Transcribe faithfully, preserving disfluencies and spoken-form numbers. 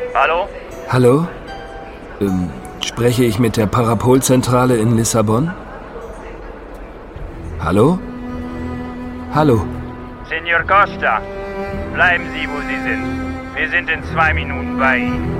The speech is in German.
Hallo? Hallo? Ähm, spreche ich mit der Parapol-Zentrale in Lissabon? Hallo? Hallo? Senor Costa, bleiben Sie, wo Sie sind. Wir sind in zwei Minuten bei Ihnen.